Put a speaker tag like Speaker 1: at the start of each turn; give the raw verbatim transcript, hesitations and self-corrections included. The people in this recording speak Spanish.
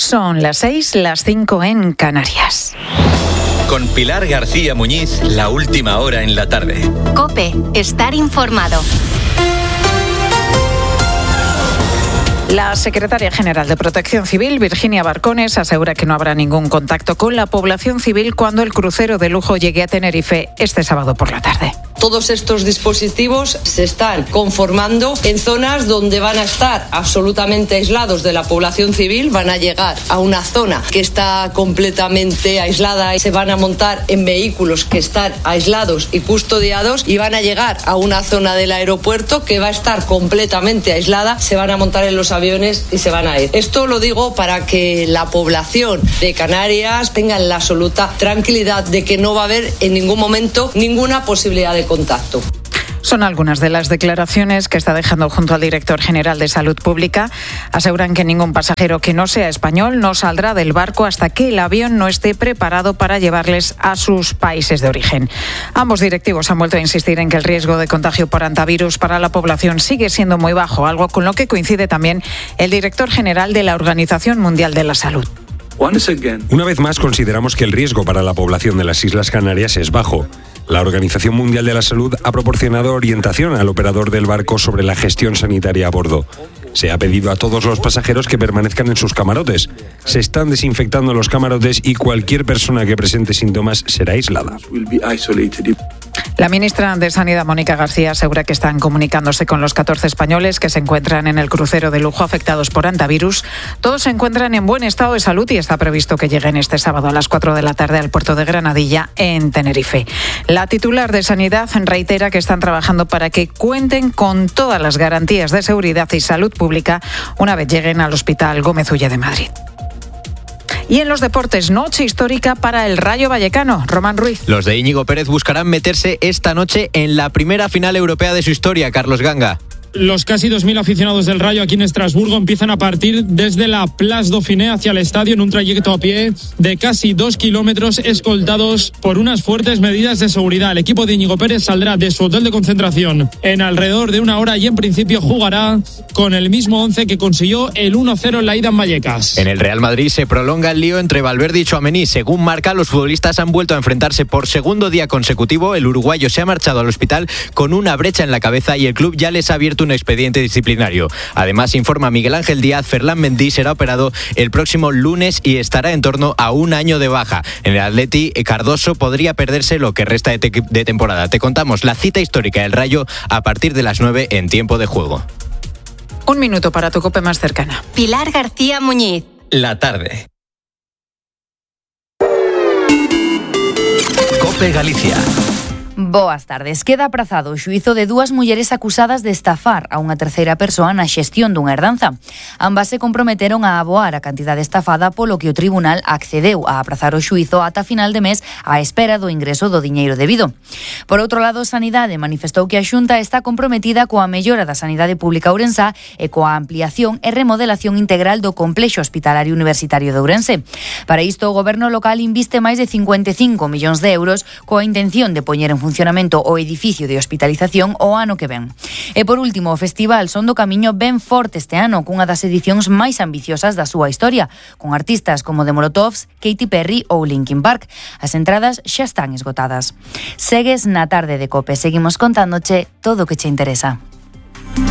Speaker 1: Son las seis, las cinco en Canarias.
Speaker 2: Con Pilar García Muñiz, la última hora en la tarde.
Speaker 3: COPE, estar informado.
Speaker 1: La secretaria general de Protección Civil, Virginia Barcones, asegura que no habrá ningún contacto con la población civil cuando el crucero de lujo llegue a Tenerife este sábado por la tarde.
Speaker 4: Todos estos dispositivos se están conformando en zonas donde van a estar absolutamente aislados de la población civil, van a llegar a una zona que está completamente aislada y se van a montar en vehículos que están aislados y custodiados y van a llegar a una zona del aeropuerto que va a estar completamente aislada, se van a montar en los aviones y se van a ir. Esto lo digo para que la población de Canarias tenga la absoluta tranquilidad de que no va a haber en ningún momento ninguna posibilidad de contacto.
Speaker 1: Son algunas de las declaraciones que está dejando junto al director general de Salud Pública. Aseguran que ningún pasajero que no sea español no saldrá del barco hasta que el avión no esté preparado para llevarles a sus países de origen. Ambos directivos han vuelto a insistir en que el riesgo de contagio por hantavirus para la población sigue siendo muy bajo, algo con lo que coincide también el director general de la Organización Mundial de la Salud.
Speaker 5: Una vez más consideramos que el riesgo para la población de las Islas Canarias es bajo. La Organización Mundial de la Salud ha proporcionado orientación al operador del barco sobre la gestión sanitaria a bordo. Se ha pedido a todos los pasajeros que permanezcan en sus camarotes. Se están desinfectando los camarotes y cualquier persona que presente síntomas será aislada.
Speaker 1: La ministra de Sanidad, Mónica García, asegura que están comunicándose con los catorce españoles que se encuentran en el crucero de lujo afectados por hantavirus. Todos se encuentran en buen estado de salud y está previsto que lleguen este sábado a las cuatro de la tarde al puerto de Granadilla, en Tenerife. La titular de Sanidad reitera que están trabajando para que cuenten con todas las garantías de seguridad y salud pública una vez lleguen al Hospital Gómez Ulla de Madrid. Y en los deportes, noche histórica para el Rayo Vallecano. Román Ruiz.
Speaker 6: Los de Íñigo Pérez buscarán meterse esta noche en la primera final europea de su historia, Carlos Ganga.
Speaker 7: Los casi dos mil aficionados del Rayo aquí en Estrasburgo empiezan a partir desde la Place Dauphiné hacia el estadio en un trayecto a pie de casi dos kilómetros escoltados por unas fuertes medidas de seguridad. El equipo de Íñigo Pérez saldrá de su hotel de concentración en alrededor de una hora y en principio jugará con el mismo once que consiguió el uno cero en la ida en Vallecas.
Speaker 6: En el Real Madrid se prolonga el lío entre Valverde y Tchouaméni. Según Marca, los futbolistas han vuelto a enfrentarse por segundo día consecutivo. El uruguayo se ha marchado al hospital con una brecha en la cabeza y el club ya les ha abierto un expediente disciplinario. Además, informa Miguel Ángel Díaz, Ferland Mendy será operado el próximo lunes y estará en torno a un año de baja. En el Atleti, Cardoso podría perderse lo que resta de, te- de temporada. Te contamos la cita histórica del Rayo a partir de las nueve en tiempo de juego.
Speaker 1: Un minuto para tu COPE más cercana.
Speaker 3: Pilar García Muñiz.
Speaker 2: La tarde. COPE Galicia.
Speaker 8: Boas tardes. Queda aprazado o xuízo de dúas mulleres acusadas de estafar a unha terceira persoa na xestión dunha herdanza. Ambas se comprometeron a aboar a cantidade estafada, polo que o tribunal accedeu a aprazar o xuízo ata final de mes á espera do ingreso do diñeiro debido. Por outro lado, Sanidade manifestou que a Xunta está comprometida coa mellora da sanidade pública ourensá e coa ampliación e remodelación integral do complexo hospitalario universitario de Ourense. Para isto, o goberno local inviste máis de cincuenta e cinco millóns de euros coa intención de poñer en funcionamento o edificio de hospitalización o ano que ven. E por último, o Festival Son do Camiño ven forte este ano, cunha das edicións máis ambiciosas da súa historia, con artistas como The Molotovs, Katy Perry ou Linkin Park. As entradas xa están esgotadas. Segues na tarde de COPE, seguimos contándoche todo o que che interesa.